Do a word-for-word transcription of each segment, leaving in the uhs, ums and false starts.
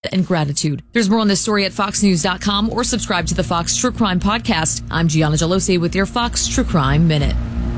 and gratitude. There's more on this story at fox news dot com or subscribe to the Fox True Crime Podcast. I'm Gianna Gelosi with your Fox True Crime Minute.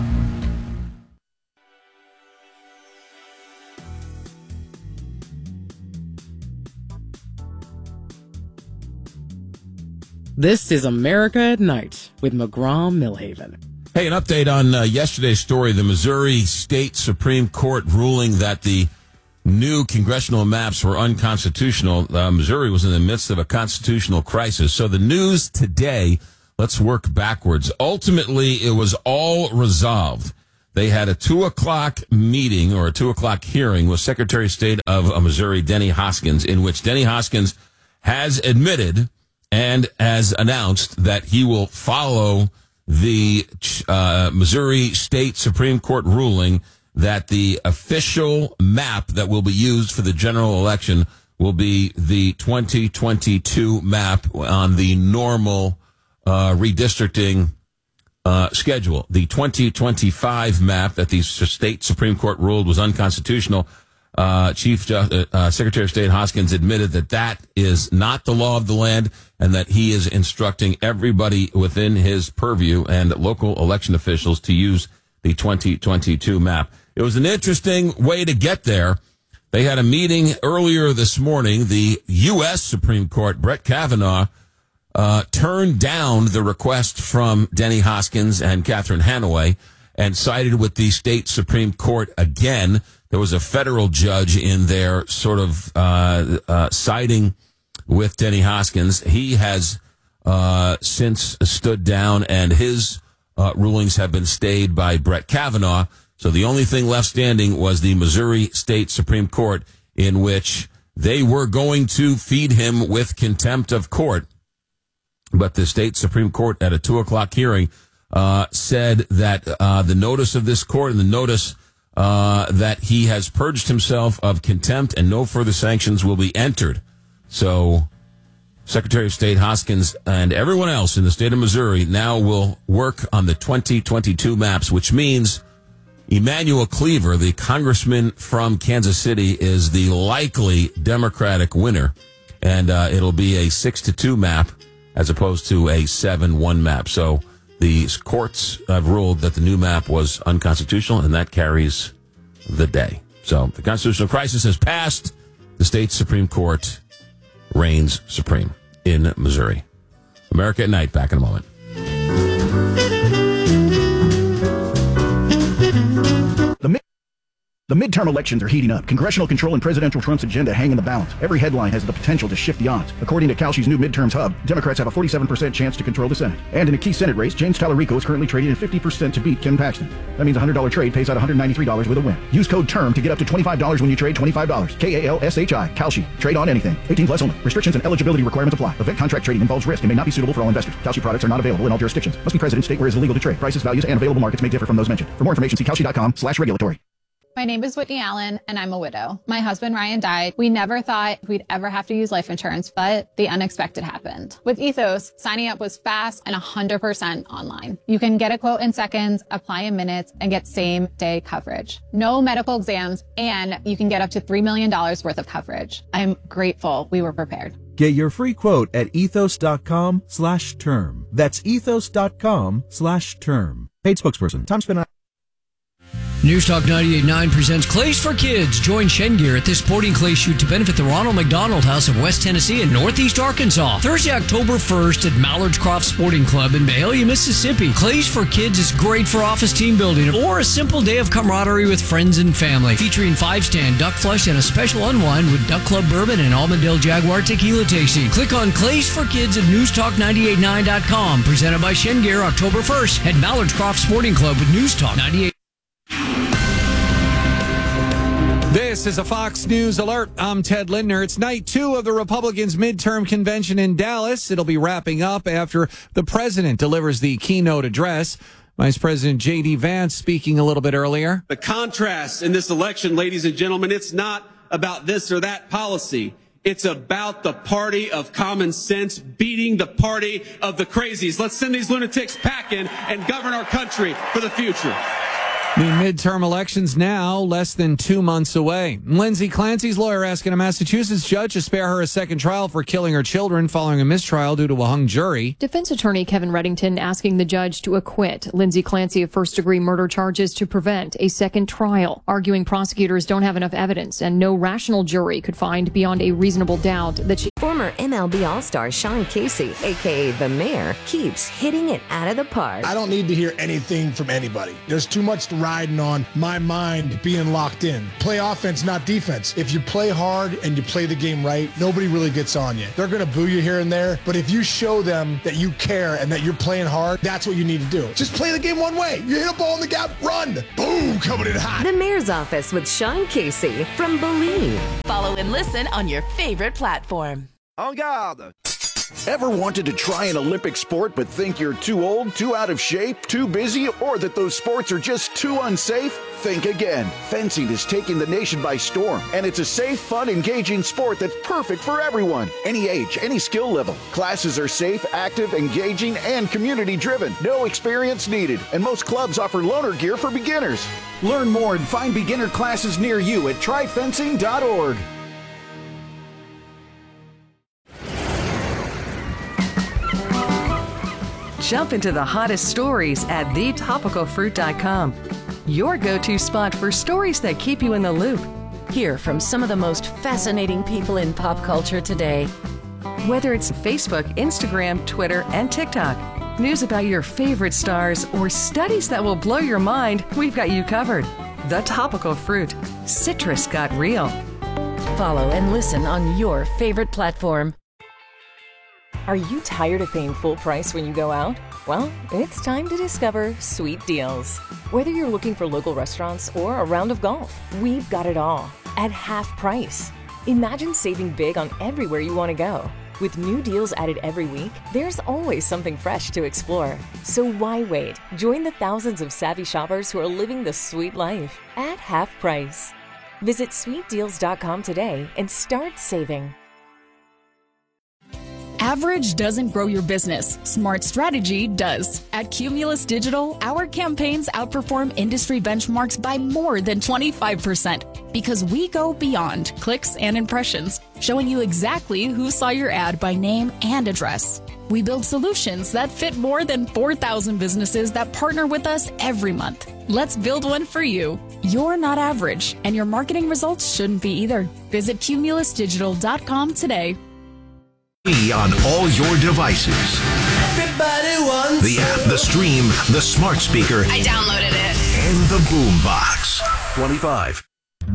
This is America at Night with McGraw-Millhaven. Hey, an update on uh, yesterday's story. The Missouri State Supreme Court ruling that the new congressional maps were unconstitutional. Uh, Missouri was in the midst of a constitutional crisis. So the news today, let's work backwards. Ultimately, it was all resolved. They had a two o'clock meeting or a two o'clock hearing with Secretary of State of uh, Missouri, Denny Hoskins, in which Denny Hoskins has admitted and has announced that he will follow the uh, Missouri State Supreme Court ruling that the official map that will be used for the general election will be the twenty twenty-two map on the normal uh, redistricting uh, schedule. The twenty twenty-five map that the State Supreme Court ruled was unconstitutional. Uh, Chief Ju- uh, Secretary of State Hoskins admitted that that is not the law of the land and that he is instructing everybody within his purview and local election officials to use the twenty twenty-two map. It was an interesting way to get there. They had a meeting earlier this morning. The U S Supreme Court, Brett Kavanaugh, uh, turned down the request from Denny Hoskins and Catherine Hanaway and sided with the state Supreme Court again. There was a federal judge in there sort of uh, uh, siding with Denny Hoskins. He has uh, since stood down, and his uh, rulings have been stayed by Brett Kavanaugh. So the only thing left standing was the Missouri State Supreme Court, in which they were going to feed him with contempt of court. But the state Supreme Court at a two o'clock hearing uh, said that uh, the notice of this court and the notice Uh, that he has purged himself of contempt and no further sanctions will be entered. So Secretary of State Hoskins and everyone else in the state of Missouri now will work on the twenty twenty-two maps, which means Emanuel Cleaver, the congressman from Kansas City, is the likely Democratic winner. And uh, it'll be a six to two map as opposed to a seven one map. So the courts have ruled that the new map was unconstitutional, and that carries the day. So the constitutional crisis has passed. The state Supreme Court reigns supreme in Missouri. America at Night, back in a moment. The mid- The midterm elections are heating up. Congressional control and presidential Trump's agenda hang in the balance. Every headline has the potential to shift the odds. According to Kalshi's new midterms hub, Democrats have a forty-seven percent chance to control the Senate. And in a key Senate race, James Tallarico is currently trading at fifty percent to beat Ken Paxton. That means a one hundred dollars trade pays out one hundred ninety-three dollars with a win. Use code TERM to get up to twenty-five dollars when you trade twenty-five dollars. K A L S H I. Kalshi. Trade on anything. eighteen plus only. Restrictions and eligibility requirements apply. Event contract trading involves risk and may not be suitable for all investors. Kalshi products are not available in all jurisdictions. Must be present in state where it is illegal to trade. Prices, values, and available markets may differ from those mentioned. For more information, see kalshi.com slash regulatory. My name is Whitney Allen, and I'm a widow. My husband, Ryan, died. We never thought we'd ever have to use life insurance, but the unexpected happened. With Ethos, signing up was fast and one hundred percent online. You can get a quote in seconds, apply in minutes, and get same-day coverage. No medical exams, and you can get up to three million dollars worth of coverage. I'm grateful we were prepared. Get your free quote at ethos.com slash term. That's ethos.com slash term. Paid spokesperson. Time spent on... News Talk ninety-eight point nine presents Clays for Kids. Join Shengear at this sporting clay shoot to benefit the Ronald McDonald House of West Tennessee and Northeast Arkansas. Thursday, October first at Mallard's Croft Sporting Club in Mahalia, Mississippi. Clays for Kids is great for office team building or a simple day of camaraderie with friends and family. Featuring five-stand duck flush and a special unwind with Duck Club Bourbon and Almondale Jaguar Tequila tasting. Click on Clays for Kids at news talk ninety-eight point nine dot com. Presented by Shengear, October first at Mallard's Croft Sporting Club with News Talk ninety-eight. This is a Fox News Alert. I'm Ted Lindner. It's night two of the Republicans' midterm convention in Dallas. It'll be wrapping up after the president delivers the keynote address. Vice President J D. Vance speaking a little bit earlier. The contrast in this election, ladies and gentlemen, it's not about this or that policy. It's about the party of common sense beating the party of the crazies. Let's send these lunatics packing and govern our country for the future. The midterm elections now less than two months away. Lindsay Clancy's lawyer asking a Massachusetts judge to spare her a second trial for killing her children following a mistrial due to a hung jury. Defense attorney Kevin Reddington asking the judge to acquit Lindsay Clancy of first-degree murder charges to prevent a second trial, arguing prosecutors don't have enough evidence and no rational jury could find beyond a reasonable doubt that she... Former M L B All-Star Sean Casey, a k a. The Mayor, keeps hitting it out of the park. I don't need to hear anything from anybody. There's too much riding on my mind being locked in. Play offense, not defense. If you play hard and you play the game right, nobody really gets on you. They're going to boo you here and there, but if you show them that you care and that you're playing hard, that's what you need to do. Just play the game one way. You hit a ball in the gap, run. Boom, coming in hot. The Mayor's Office with Sean Casey from Believe. Follow and listen on your favorite platform. En garde. Ever wanted to try an Olympic sport but think you're too old, too out of shape, too busy, or that those sports are just too unsafe? Think again. Fencing is taking the nation by storm, and it's a safe, fun, engaging sport that's perfect for everyone. Any age, any skill level. Classes are safe, active, engaging, and community-driven. No experience needed, and most clubs offer loaner gear for beginners. Learn more and find beginner classes near you at try fencing dot org. Jump into the hottest stories at the topical fruit dot com. Your go-to spot for stories that keep you in the loop. Hear from some of the most fascinating people in pop culture today. Whether it's Facebook, Instagram, Twitter, and TikTok, news about your favorite stars, or studies that will blow your mind, we've got you covered. The Topical Fruit. Citrus got real. Follow and listen on your favorite platform. Are you tired of paying full price when you go out? Well, it's time to discover Sweet Deals. Whether you're looking for local restaurants or a round of golf, we've got it all at half price. Imagine saving big on everywhere you want to go. With new deals added every week, there's always something fresh to explore. So why wait? Join the thousands of savvy shoppers who are living the sweet life at half price. Visit sweet deals dot com today and start saving. Average doesn't grow your business. Smart strategy does. At Cumulus Digital, our campaigns outperform industry benchmarks by more than twenty-five percent because we go beyond clicks and impressions, showing you exactly who saw your ad by name and address. We build solutions that fit more than four thousand businesses that partner with us every month. Let's build one for you. You're not average, and your marketing results shouldn't be either. Visit cumulus digital dot com today. On all your devices. Everybody wants the app, the stream, the smart speaker. I downloaded it. And the boom box. twenty-five.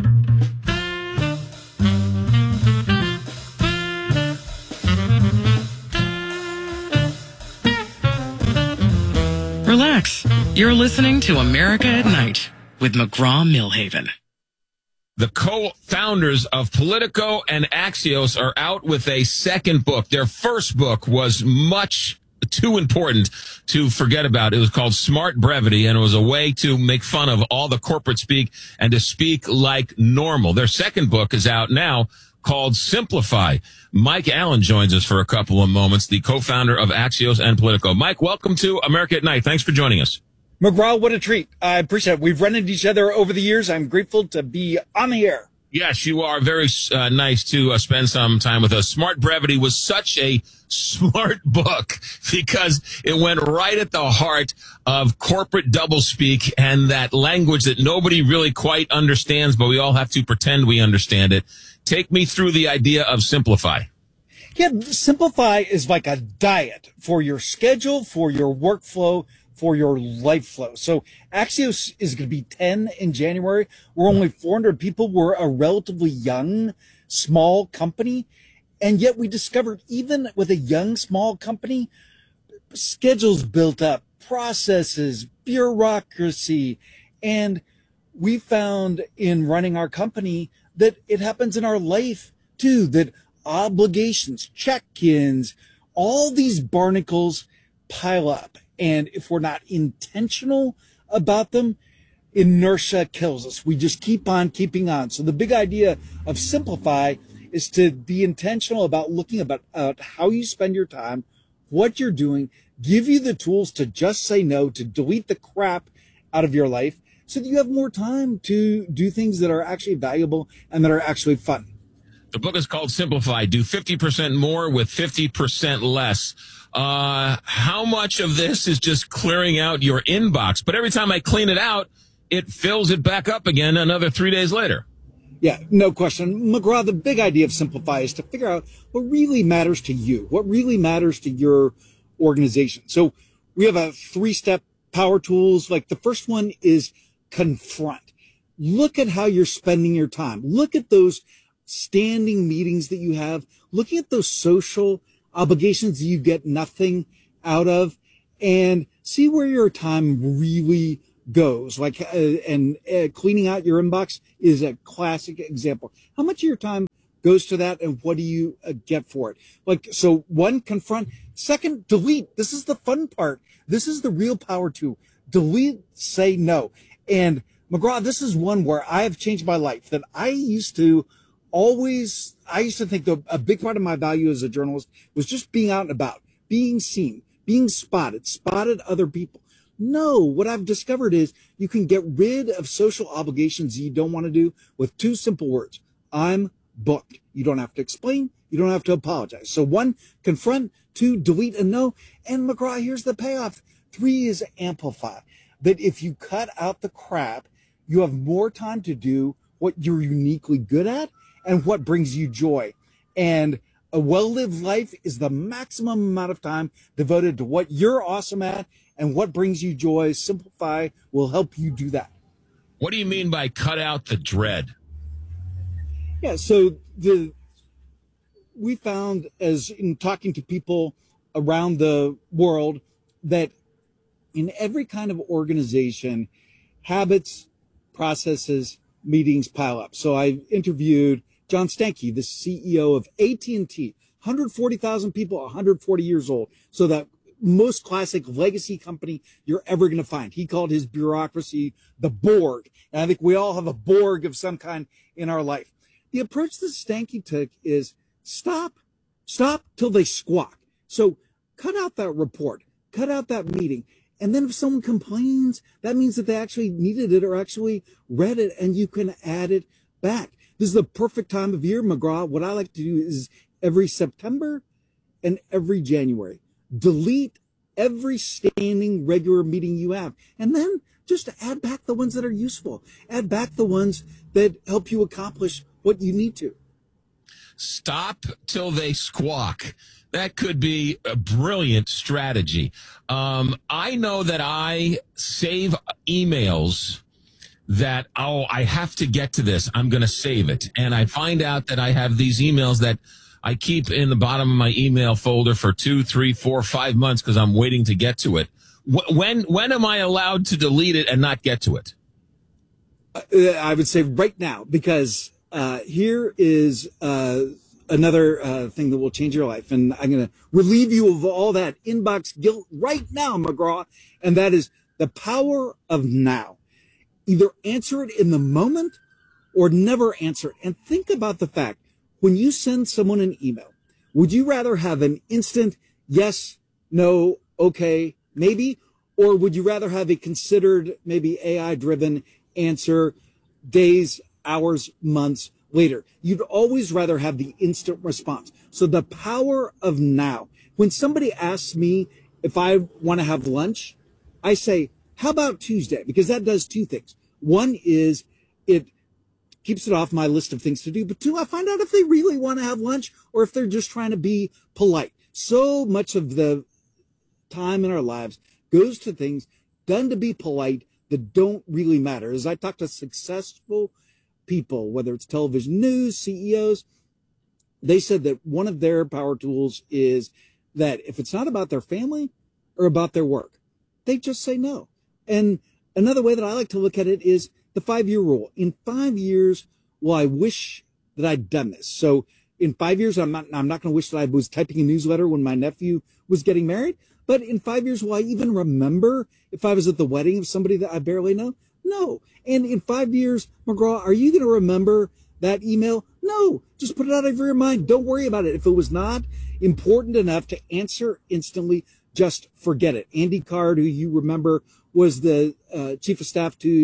Relax. You're listening to America at Night with McGraw-Milhaven. The co-founders of Politico and Axios are out with a second book. Their first book was much too important to forget about. It was called Smart Brevity, and it was a way to make fun of all the corporate speak and to speak like normal. Their second book is out now called Simplify. Mike Allen joins us for a couple of moments, the co-founder of Axios and Politico. Mike, welcome to America at Night. Thanks for joining us. McGraw, what a treat. I appreciate it. We've run into each other over the years. I'm grateful to be on the air. Yes, you are. Very uh, nice to uh, spend some time with us. Smart Brevity was such a smart book because it went right at the heart of corporate doublespeak and that language that nobody really quite understands, but we all have to pretend we understand it. Take me through the idea of Simplify. Yeah, Simplify is like a diet for your schedule, for your workflow, for your life flow. So Axios is going to be ten in January. We're only four hundred people. We're a relatively young, small company. And yet we discovered even with a young, small company, schedules built up, processes, bureaucracy. And we found in running our company that it happens in our life too, that obligations, check-ins, all these barnacles pile up. And if we're not intentional about them, inertia kills us. We just keep on keeping on. So the big idea of Simplify is to be intentional about looking about uh, how you spend your time, what you're doing, give you the tools to just say no, to delete the crap out of your life, so that you have more time to do things that are actually valuable and that are actually fun. The book is called Simplify. Do fifty percent more with fifty percent less. Uh, how much of this is just clearing out your inbox? But every time I clean it out, it fills it back up again another three days later. Yeah, no question. McGraw, the big idea of Simplify is to figure out what really matters to you, what really matters to your organization. So we have a three-step power tools. Like the first one is confront. Look at how you're spending your time. Look at those standing meetings that you have. Looking at those social obligations that you get nothing out of, and see where your time really goes. Like, uh, and uh, cleaning out your inbox is a classic example. How much of your time goes to that, and what do you uh, get for it? Like, so one, confront. Second, delete. This is the fun part. This is the real power tool. Delete, say no. And McGraw, this is one where I have changed my life. That I used to always, I used to think that a big part of my value as a journalist was just being out and about, being seen, being spotted, spotted other people. No, what I've discovered is you can get rid of social obligations you don't want to do with two simple words. I'm booked. You don't have to explain. You don't have to apologize. So one, confront. Two, delete and no. And McGraw, here's the payoff. Three is amplify. That if you cut out the crap, you have more time to do what you're uniquely good at and what brings you joy. And a well-lived life is the maximum amount of time devoted to what you're awesome at and what brings you joy. Simplify will help you do that. What do you mean by cut out the dread? Yeah, so the we found, as in talking to people around the world, that in every kind of organization, habits, processes, meetings pile up. So I interviewed John Stankey, the C E O of A T and T, one hundred forty thousand people, one hundred forty years old. So that most classic legacy company you're ever going to find. He called his bureaucracy the Borg. And I think we all have a Borg of some kind in our life. The approach that Stankey took is stop, stop till they squawk. So cut out that report, cut out that meeting. And then if someone complains, that means that they actually needed it or actually read it, and you can add it back. This is the perfect time of year, McGraw. What I like to do is every September and every January, delete every standing regular meeting you have. And then just add back the ones that are useful. Add back the ones that help you accomplish what you need to. Stop till they squawk. That could be a brilliant strategy. Um, I know that I save emails that, oh, I have to get to this. I'm going to save it. And I find out that I have these emails that I keep in the bottom of my email folder for two, three, four, five months because I'm waiting to get to it. When, when am I allowed to delete it and not get to it? Uh, I would say right now, because uh, here is uh, another uh, thing that will change your life. And I'm going to relieve you of all that inbox guilt right now, McGraw. And that is the power of now. Either answer it in the moment or never answer it. And think about the fact, when you send someone an email, would you rather have an instant yes, no, okay, maybe? Or would you rather have a considered, maybe A I-driven answer days, hours, months later? You'd always rather have the instant response. So the power of now. When somebody asks me if I want to have lunch, I say, how about Tuesday? Because that does two things. One is it keeps it off my list of things to do. But two, I find out if they really want to have lunch or if they're just trying to be polite. So much of the time in our lives goes to things done to be polite that don't really matter. As I talk to successful people, whether it's television news, C E Os, they said that one of their power tools is that if it's not about their family or about their work, they just say no. And another way that I like to look at it is the five-year rule. In five years, well, I wish that I'd done this. So in five years, I'm not, I'm not going to wish that I was typing a newsletter when my nephew was getting married. But in five years, will I even remember if I was at the wedding of somebody that I barely know? No. And in five years, McGraw, are you going to remember that email? No. Just put it out of your mind. Don't worry about it. If it was not important enough to answer instantly, just forget it. Andy Card, who you remember was the uh, chief of staff to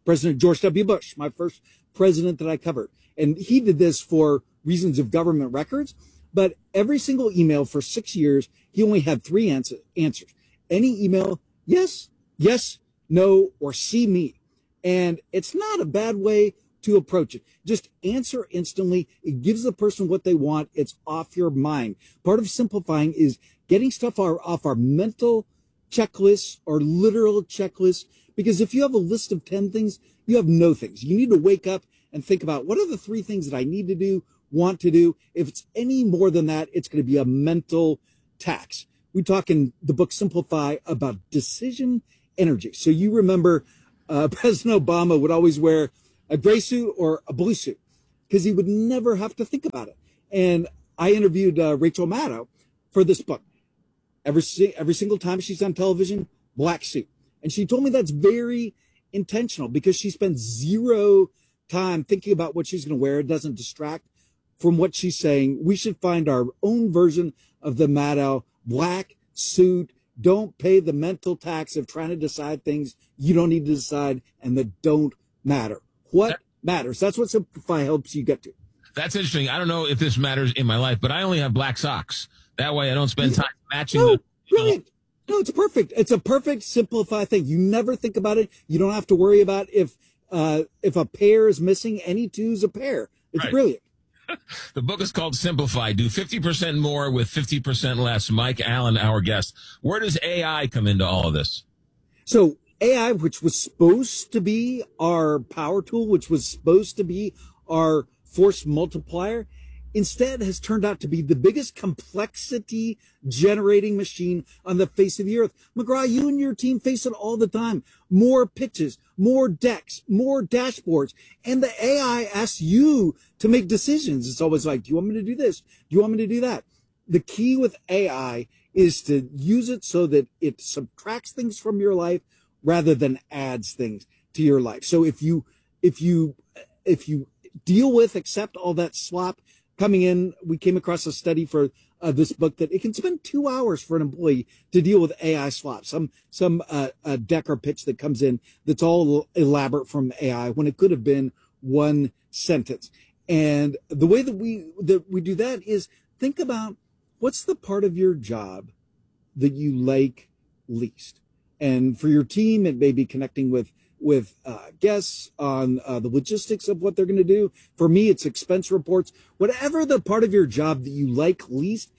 President George W. Bush, my first president that I covered. And he did this for reasons of government records. But every single email for six years, he only had three answer, answers. Any email, yes, yes, no, or see me. And it's not a bad way to approach it. Just answer instantly. It gives the person what they want. It's off your mind. Part of simplifying is getting stuff off our mental checklists or literal checklists. Because if you have a list of ten things, you have no things. You need to wake up and think about, what are the three things that I need to do, want to do? If it's any more than that, it's going to be a mental tax. We talk in the book Simplify about decision energy. So you remember uh, President Obama would always wear a gray suit or a blue suit because he would never have to think about it. And I interviewed uh, Rachel Maddow for this book. Every, every single time she's on television, black suit. And she told me that's very intentional because she spends zero time thinking about what she's going to wear. It doesn't distract from what she's saying. We should find our own version of the Maddow black suit. Don't pay the mental tax of trying to decide things you don't need to decide and that don't matter. What that, matters? That's what Simplify helps you get to. That's interesting. I don't know if this matters in my life, but I only have black socks. That way I don't spend time matching no, the... Brilliant. No, it's perfect. It's a perfect Simplify thing. You never think about it. You don't have to worry about if uh, if a pair is missing. Any two's a pair. It's right. Brilliant. The book is called Simplify. Do fifty percent more with fifty percent less. Mike Allen, our guest. Where does A I come into all of this? So A I, which was supposed to be our power tool, which was supposed to be our force multiplier, instead has turned out to be the biggest complexity generating machine on the face of the earth. McGraw, you and your team face it all the time. More pitches, more decks, more dashboards. And the A I asks you to make decisions. It's always like, do you want me to do this? Do you want me to do that? The key with A I is to use it so that it subtracts things from your life rather than adds things to your life. So if you, if you, if you deal with, accept all that slop coming in, we came across a study for uh, this book that it can spend two hours for an employee to deal with A I slop. Some, some, uh, uh, deck or pitch that comes in that's all elaborate from A I when it could have been one sentence. And the way that we, that we do that is think about what's the part of your job that you like least. And for your team, it may be connecting with with uh, guests on uh, the logistics of what they're going to do. For me, it's expense reports. Whatever the part of your job that you like least,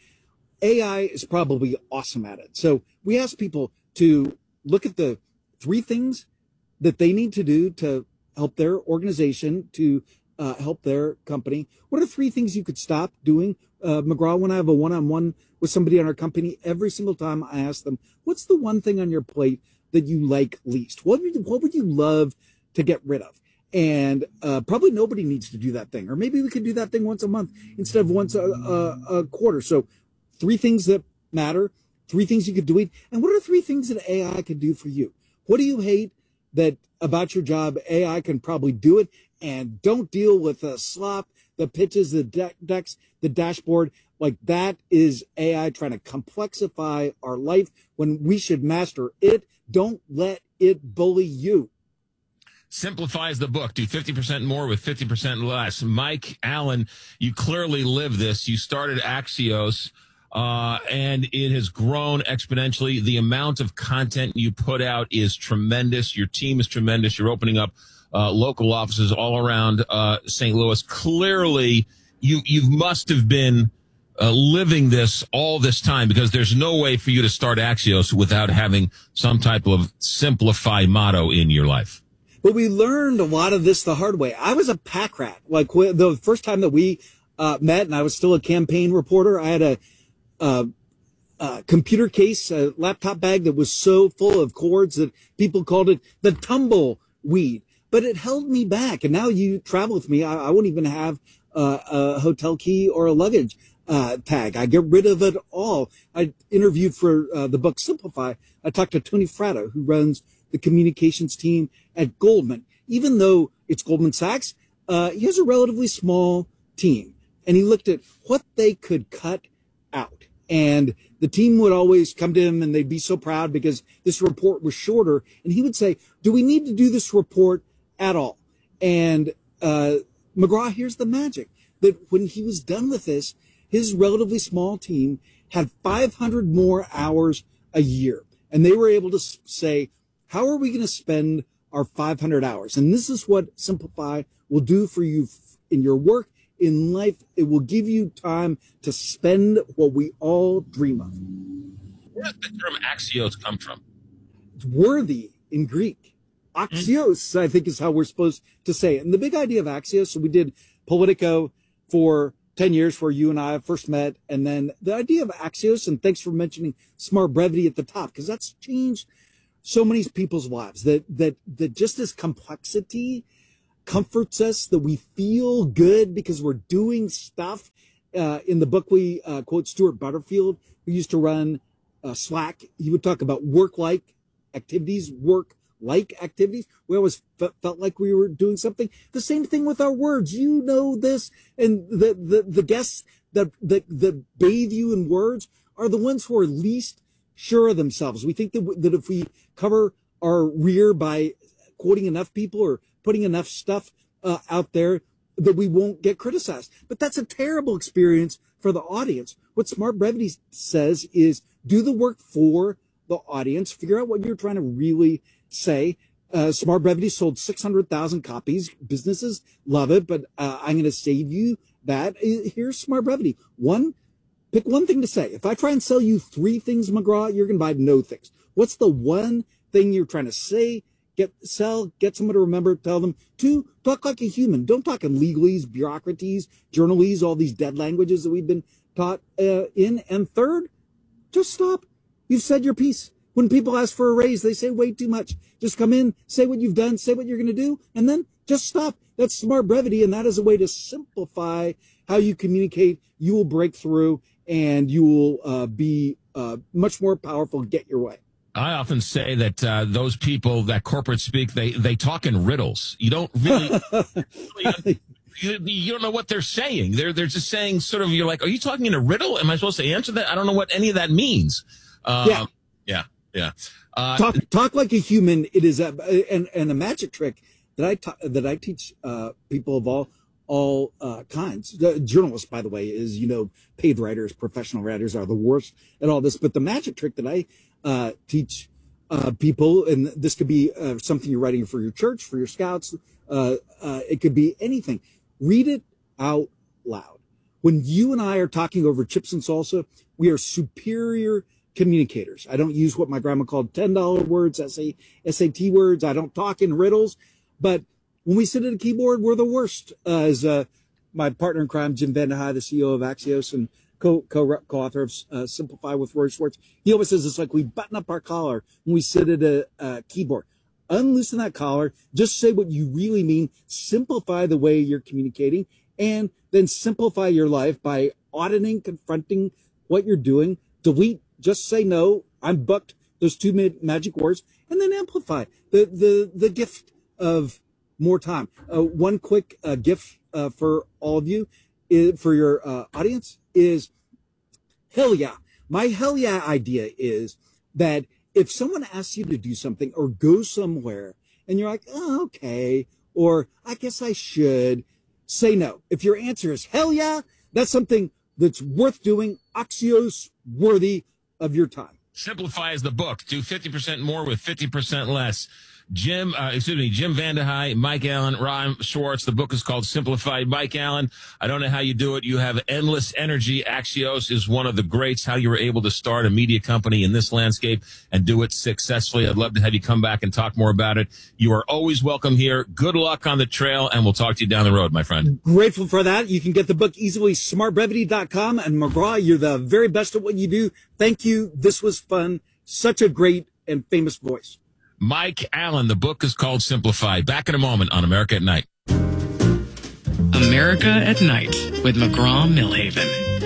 A I is probably awesome at it. So we ask people to look at the three things that they need to do to help their organization, to uh, help their company. What are three things you could stop doing? Uh, McGraw, when I have a one-on-one with somebody on our company, every single time I ask them, what's the one thing on your plate that you like least? What would you, what would you love to get rid of? And uh, probably nobody needs to do that thing. Or maybe we could do that thing once a month instead of once a, a, a quarter. So three things that matter, three things you could do it. And what are three things that A I could do for you? What do you hate that about your job? A I can probably do it. And don't deal with the slop, the pitches, the de- decks, the dashboard. Like that is A I trying to complexify our life when we should master it. Don't let it bully you. Simplifies the book. Do fifty percent more with fifty percent less. Mike Allen, you clearly live this. You started Axios, uh, and it has grown exponentially. The amount of content you put out is tremendous. Your team is tremendous. You're opening up uh, local offices all around uh, Saint Louis. Clearly, you you must have been Uh, living this all this time, because there's no way for you to start Axios without having some type of simplify motto in your life. But we learned a lot of this the hard way. I was a pack rat. Like the first time that we uh, met and I was still a campaign reporter, I had a, a, a computer case, a laptop bag that was so full of cords that people called it the tumbleweed. But it held me back. And now you travel with me, I, I won't even have uh, a hotel key or a luggage Uh, tag. I get rid of it all. I interviewed for uh, the book Simplify. I talked to Tony Fratto, who runs the communications team at Goldman. Even though it's Goldman Sachs, uh, he has a relatively small team. And he looked at what they could cut out. And the team would always come to him and they'd be so proud because this report was shorter. And he would say, do we need to do this report at all. And uh, McGraw, here's the magic, that when he was done with this, his relatively small team had five hundred more hours a year. And they were able to say, how are we going to spend our five hundred hours? And this is what Simplify will do for you in your work, in life. It will give you time to spend what we all dream of. Where does the term axios come from? It's worthy in Greek. Axios, I think, is how we're supposed to say it. And the big idea of axios, so we did Politico for ten years where you and I first met. And then the idea of axios, and thanks for mentioning smart brevity at the top, because that's changed so many people's lives, that, that, that just this complexity comforts us, that we feel good because we're doing stuff. Uh, in the book, we uh, quote Stuart Butterfield, who used to run uh, Slack. He would talk about work-like activities, work like activities. We always f- felt like we were doing something. The same thing with our words. You know this, and the the, the guests that, that that bathe you in words are the ones who are least sure of themselves. We think that w- that if we cover our rear by quoting enough people or putting enough stuff uh, out there, that we won't get criticized. But that's a terrible experience for the audience. What Smart Brevity says is do the work for the audience. Figure out what you're trying to really say. Uh, Smart Brevity sold six hundred thousand copies. Businesses love it, but uh, I'm going to save you that. Here's Smart Brevity. One, pick one thing to say. If I try and sell you three things, McGraw, you're going to buy no things. What's the one thing you're trying to say, get, sell, get someone to remember, tell them? Two, talk like a human. Don't talk in legalese, bureaucraties, journalese, all these dead languages that we've been taught uh, in. And third, just stop. You've said your piece. When people ask for a raise, they say way too much. Just come in, say what you've done, say what you're going to do, and then just stop. That's Smart Brevity, and that is a way to simplify how you communicate. You will break through, and you will uh, be uh, much more powerful, get your way. I often say that uh, those people that corporate speak, they, they talk in riddles. You don't really, really you, you don't know what they're saying. They're they're just saying sort of, you're like, are you talking in a riddle? Am I supposed to answer that? I don't know what any of that means. Uh, yeah. Yeah. Yeah. Uh, talk, talk like a human. It is a, and, and a magic trick that I, ta- that I teach, uh, people of all, all, uh, kinds. The journalists, by the way, is, you know, paid writers, professional writers are the worst at all this, but the magic trick that I, uh, teach, uh, people, and this could be, uh, something you're writing for your church, for your scouts. Uh, uh, it could be anything. Read it out loud. When you and I are talking over chips and salsa, we are superior communicators. I don't use what my grandma called ten dollar words, S A T words. I don't talk in riddles. But when we sit at a keyboard, we're the worst. Uh, as uh, my partner in crime, Jim Vandehei, the C E O of Axios and co- co- co-author of uh, Simplify with Roy Schwartz, he always says it's like we button up our collar when we sit at a, a keyboard. Unloosen that collar. Just say what you really mean. Simplify the way you're communicating, and then simplify your life by auditing, confronting what you're doing. Delete. Just say no, I'm booked. Those two magic words, and then amplify the the the gift of more time. Uh, one quick uh, gift uh, for all of you, is, for your uh, audience, is hell yeah. My hell yeah idea is that if someone asks you to do something or go somewhere, and you're like, oh, okay, or I guess I should, say no. If your answer is hell yeah, that's something that's worth doing, Axios worthy of your time. Simplify is the book. Do fifty percent more with fifty percent less. Jim, uh, excuse me, Jim Vandehei, Mike Allen, Roy Schwartz. The book is called Simplified. Mike Allen, I don't know how you do it. You have endless energy. Axios is one of the greats, how you were able to start a media company in this landscape and do it successfully. I'd love to have you come back and talk more about it. You are always welcome here. Good luck on the trail, and we'll talk to you down the road, my friend. Grateful for that. You can get the book easily, smart brevity dot com. And McGraw, you're the very best at what you do. Thank you. This was fun. Such a great and famous voice. Mike Allen, the book is called Simplify. Back in a moment on America at Night. America at Night with McGraw Millhaven.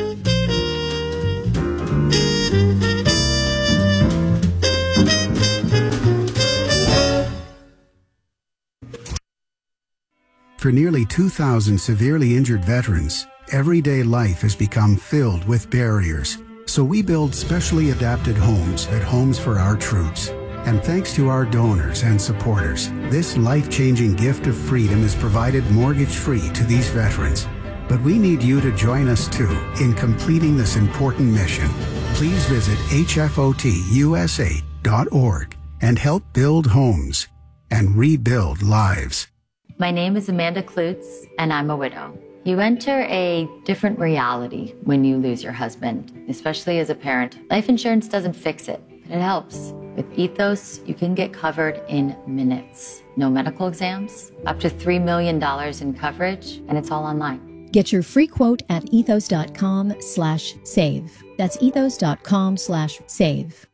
For nearly two thousand severely injured veterans, everyday life has become filled with barriers. So we build specially adapted homes at Homes for Our Troops. And thanks to our donors and supporters, this life-changing gift of freedom is provided mortgage-free to these veterans. But we need you to join us too in completing this important mission. Please visit H F O T U S A dot org and help build homes and rebuild lives. My name is Amanda Klutz, and I'm a widow. You enter a different reality when you lose your husband, especially as a parent. Life insurance doesn't fix it, but it helps. With Ethos, you can get covered in minutes. No medical exams, up to three million dollars in coverage, and it's all online. Get your free quote at ethos.com slash save. That's ethos.com slash save.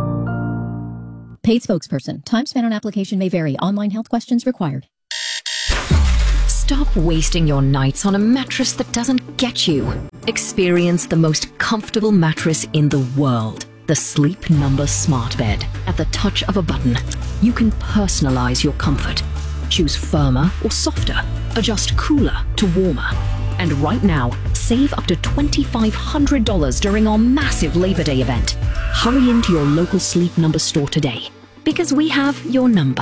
Paid spokesperson. Time spent on application may vary. Online health questions required. Stop wasting your nights on a mattress that doesn't get you. Experience the most comfortable mattress in the world. The Sleep Number Smart Bed. At the touch of a button, you can personalize your comfort. Choose firmer or softer. Adjust cooler to warmer. And right now, save up to twenty-five hundred dollars during our massive Labor Day event. Hurry into your local Sleep Number store today, because we have your number.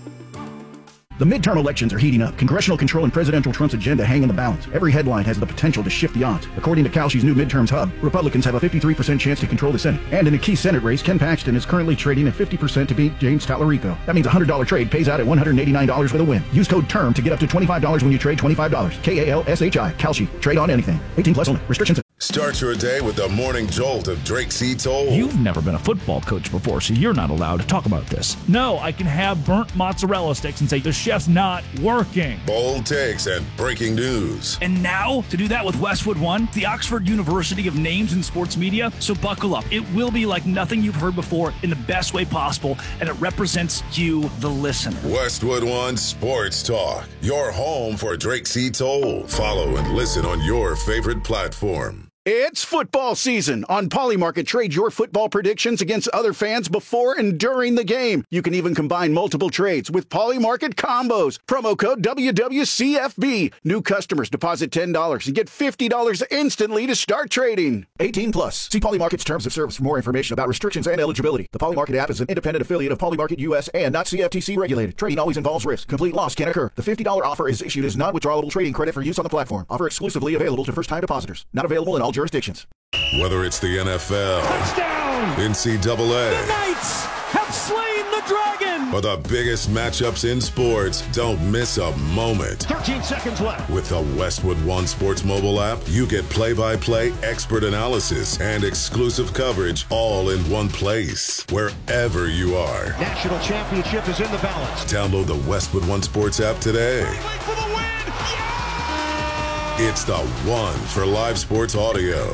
The midterm elections are heating up. Congressional control and presidential Trump's agenda hang in the balance. Every headline has the potential to shift the odds. According to Kalshi's new midterms hub, Republicans have a fifty-three percent chance to control the Senate. And in a key Senate race, Ken Paxton is currently trading at fifty percent to beat James Tallarico. That means a one hundred dollars trade pays out at one hundred eighty-nine dollars with a win. Use code TERM to get up to twenty-five dollars when you trade twenty-five dollars. K A L S H I. Kalshi. Trade on anything. eighteen plus only. Restrictions. Start your day with the morning jolt of Drake C. Toll. You've never been a football coach before, so you're not allowed to talk about this. No, I can have burnt mozzarella sticks and say the chef's not working. Bold takes and breaking news. And now, to do that with Westwood One, the Oxford University of Names in Sports Media. So buckle up. It will be like nothing you've heard before in the best way possible, and it represents you, the listener. Westwood One Sports Talk, your home for Drake C. Toll. Follow and listen on your favorite platform. It's football season. On Polymarket, trade your football predictions against other fans before and during the game. You can even combine multiple trades with Polymarket combos. Promo code W W C F B. New customers deposit ten dollars and get fifty dollars instantly to start trading. eighteen plus. See Polymarket's terms of service for more information about restrictions and eligibility. The Polymarket app is an independent affiliate of Polymarket U S and not C F T C regulated. Trading always involves risk. Complete loss can occur. The fifty dollars offer is issued as non-withdrawable trading credit for use on the platform. Offer exclusively available to first-time depositors. Not available in all jurisdictions. Whether it's the N F L, Touchdown! N C double A, The Knights have slain the dragon! or the biggest matchups in sports, don't miss a moment. thirteen seconds left. With the Westwood One Sports mobile app, you get play-by-play expert analysis and exclusive coverage all in one place, wherever you are. National championship is in the balance. Download the Westwood One Sports app today. For the win! It's the one for live sports audio.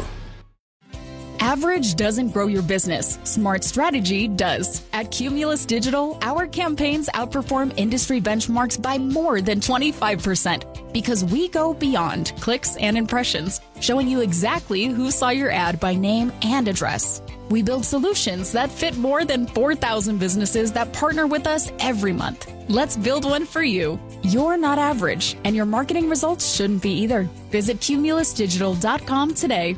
Average doesn't grow your business. Smart strategy does. At Cumulus Digital, our campaigns outperform industry benchmarks by more than twenty-five percent because we go beyond clicks and impressions, showing you exactly who saw your ad by name and address. We build solutions that fit more than four thousand businesses that partner with us every month. Let's build one for you. You're not average, and your marketing results shouldn't be either. Visit cumulus digital dot com today.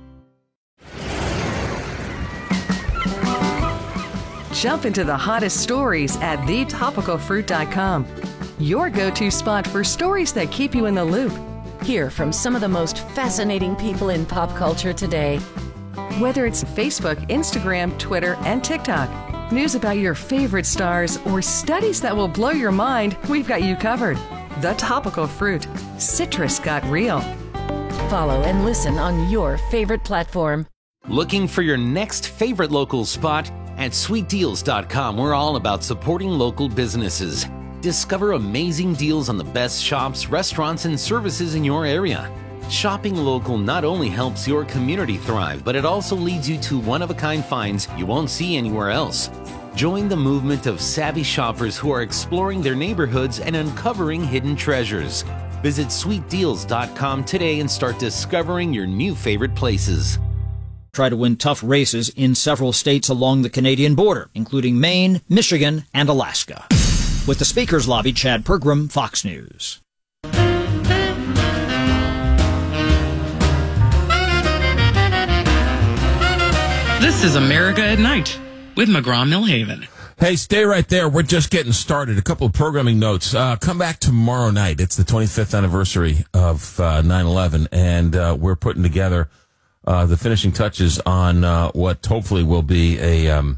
Jump into the hottest stories at the topical fruit dot com. Your go-to spot for stories that keep you in the loop. Hear from some of the most fascinating people in pop culture today. Whether it's Facebook, Instagram, Twitter, and TikTok, news about your favorite stars, or studies that will blow your mind, we've got you covered. The Topical Fruit. Citrus got real. Follow and listen on your favorite platform. Looking for your next favorite local spot? At sweet deals dot com, we're all about supporting local businesses. Discover amazing deals on the best shops, restaurants, and services in your area. Shopping local not only helps your community thrive, but it also leads you to one-of-a-kind finds you won't see anywhere else. Join the movement of savvy shoppers who are exploring their neighborhoods and uncovering hidden treasures. Visit sweet deals dot com today and start discovering your new favorite places. Try to win tough races in several states along the Canadian border, including Maine, Michigan, and Alaska. With the Speaker's Lobby, Chad Pergram, Fox News. This is America at Night with McGraw-Millhaven. Hey, stay right there. We're just getting started. A couple of programming notes. Uh, come back tomorrow night. It's the twenty-fifth anniversary of uh, nine eleven, and uh, we're putting together uh, the finishing touches on uh, what hopefully will be a um,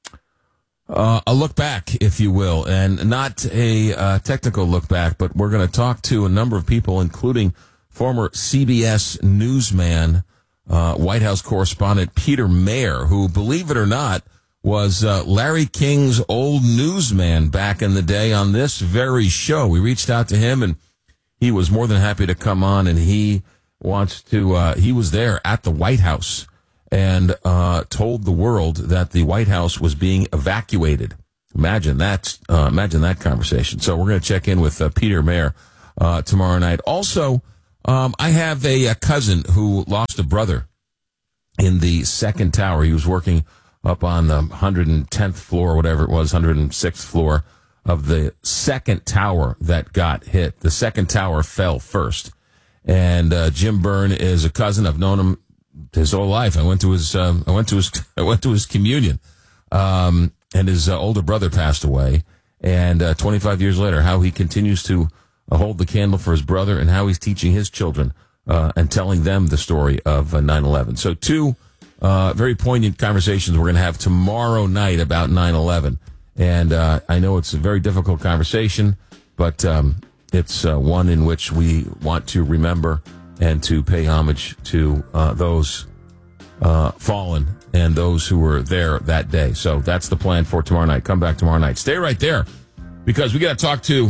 uh, a look back, if you will, and not a uh, technical look back, but we're going to talk to a number of people, including former C B S newsman, uh, White House correspondent Peter Mayer, who, believe it or not, was uh, Larry King's old newsman back in the day on this very show. We reached out to him, and he was more than happy to come on, and he wants to, uh, he was there at the White House and uh, told the world that the White House was being evacuated. Imagine that, uh, imagine that conversation. So we're going to check in with uh, Peter Mayer uh, tomorrow night. Also, um, I have a, a cousin who lost a brother in the second tower. He was working up on the one hundred tenth floor, whatever it was, one hundred sixth floor of the second tower that got hit. The second tower fell first. And uh, Jim Byrne is a cousin. I've known him his whole life. I went to his, um, I went to his, I went to his communion. Um, and his uh, older brother passed away. And uh, twenty-five years later, how he continues to uh, hold the candle for his brother and how he's teaching his children uh, and telling them the story of uh, nine eleven. So two Uh, very poignant conversations we're going to have tomorrow night about nine eleven. And uh, I know it's a very difficult conversation, but um, it's uh, one in which we want to remember and to pay homage to uh, those uh, fallen and those who were there that day. So that's the plan for tomorrow night. Come back tomorrow night. Stay right there because we got to talk to...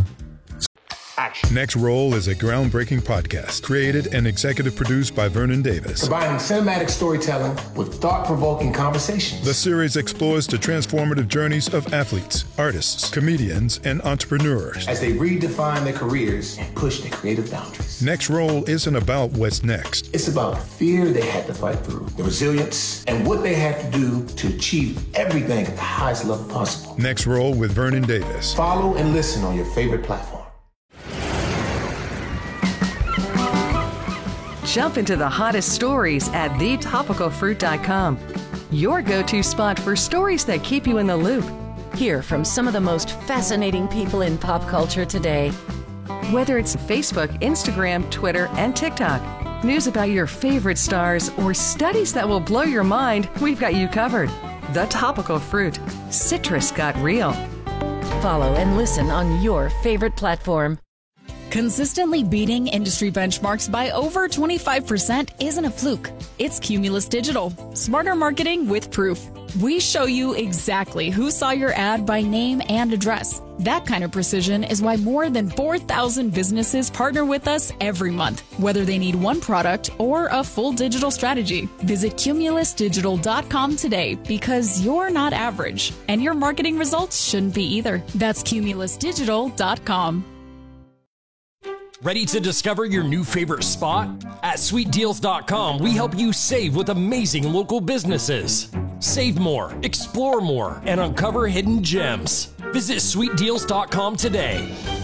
Next Roll is a groundbreaking podcast created and executive produced by Vernon Davis. Combining cinematic storytelling with thought-provoking conversations. The series explores the transformative journeys of athletes, artists, comedians, and entrepreneurs as they redefine their careers and push their creative boundaries. Next Roll isn't about what's next. It's about the fear they had to fight through, the resilience, and what they had to do to achieve everything at the highest level possible. Next Roll with Vernon Davis. Follow and listen on your favorite platform. Jump into the hottest stories at the topical fruit dot com. Your go-to spot for stories that keep you in the loop. Hear from some of the most fascinating people in pop culture today. Whether it's Facebook, Instagram, Twitter, and TikTok, news about your favorite stars, or studies that will blow your mind, we've got you covered. The Topical Fruit. Citrus got real. Follow and listen on your favorite platform. Consistently beating industry benchmarks by over twenty-five percent isn't a fluke. It's Cumulus Digital. Smarter marketing with proof. We show you exactly who saw your ad by name and address. That kind of precision is why more than four thousand businesses partner with us every month, whether they need one product or a full digital strategy. Visit cumulus digital dot com today because you're not average, and your marketing results shouldn't be either. That's cumulus digital dot com. Ready to discover your new favorite spot? At sweet deals dot com, we help you save with amazing local businesses. Save more, explore more, and uncover hidden gems. Visit sweet deals dot com today.